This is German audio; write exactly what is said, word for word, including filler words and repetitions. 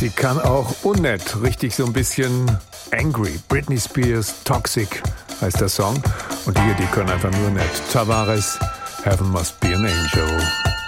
Sie kann auch unnett, richtig so ein bisschen angry. Britney Spears, Toxic heißt der Song. Und hier, die können einfach nur nett. Tavares, Heaven Must Be an Angel.